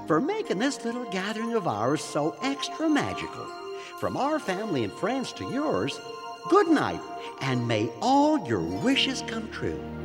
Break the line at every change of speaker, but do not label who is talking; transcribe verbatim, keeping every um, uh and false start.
for making this little gathering of ours so extra magical. From our family and friends to yours, good night, and may all your wishes come true.